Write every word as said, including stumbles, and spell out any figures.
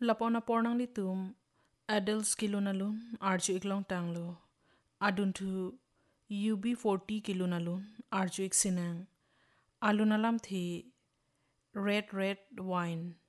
lapona pornang li tum adults kilo nalun arju iklong tanglo adun thu U B forty kilo nalun arju ik sinang alunalam thi red red wine